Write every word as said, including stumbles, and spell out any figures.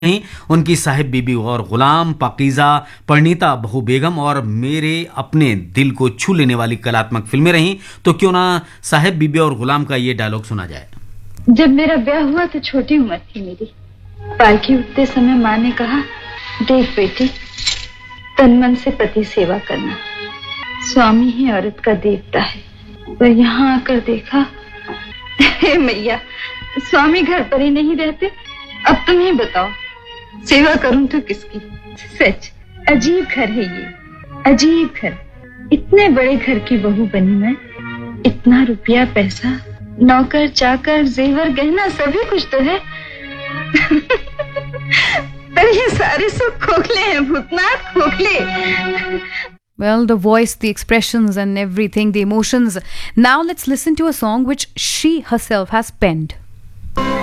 नहीं, उनकी साहिब बीबी और गुलाम, पाकीज़ा, परिणीता, बहू बेगम और मेरे अपने दिल को छू लेने वाली कलात्मक फिल्में रहीं। तो क्यों ना साहिब बीबी और गुलाम का ये डायलॉग सुना जाए। जब मेरा ब्याह हुआ तो छोटी उम्र थी मेरी। पालकी उठते समय माँ ने कहा, देख बेटी, तन मन से पति सेवा करना, स्वामी ही औरत का देवता है। पर यहाँ आकर देखा, हे मैया, स्वामी घर पर ही नहीं रहते। अब तुम ही बताओ, सेवा करूं तो किसकी? सच अजीब घर है ये, अजीब घर। इतने बड़े घर की बहू बनी मैं, इतना रुपया पैसा, नौकर चाकर, जेवर गहना, सभी कुछ तो है। पर ये सारे सब खोखले हैं, भूतनाथ खोखले। Well, the voice, the expressions and everything, the emotions. Now let's listen to a song which she herself has penned.